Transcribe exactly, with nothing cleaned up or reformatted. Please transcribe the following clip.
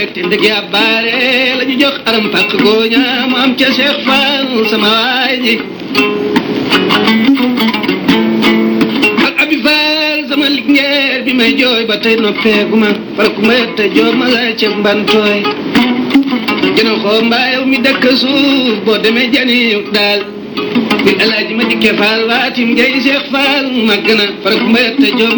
te ndëg ya baare la ñu jox aram pàq gooña mu am ca Cheikh Fall sama waay ji ak Abi Fall sama lingeer bi may jooy ba tey noppeeguma fara ku ma te joo ma la ceeb mbantooy jëno xoo mbaayow mi dëkk suuf boo demee janiw daal bir alaaji ma dikke Fall waatim ngay Cheikh Fall mag na fara ku ma te joo